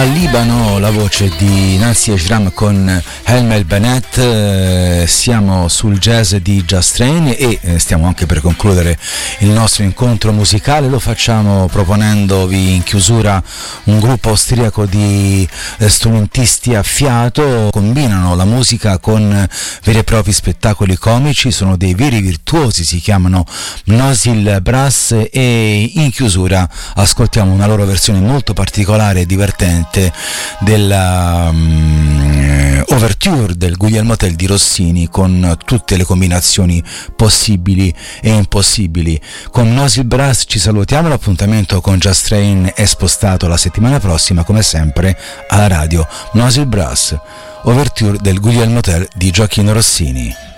Libano, la voce di Nancy Ajram con Helmel Bennett. Siamo sul jazz di Just Train e stiamo anche per concludere il nostro incontro musicale. Lo facciamo proponendovi in chiusura un gruppo austriaco di strumentisti a fiato. Combinano la musica con veri e propri spettacoli comici, sono dei veri virtuosi, si chiamano Nosil Brass, e in chiusura ascoltiamo una loro versione molto particolare e divertente della Overture del Guglielmo Tell di Rossini, con tutte le combinazioni possibili e impossibili. Con Nosil Brass ci salutiamo, l'appuntamento con Just Train è spostato la settimana prossima, come sempre alla radio. Nosil Brass, Overture del Guglielmo Tell di Gioacchino Rossini.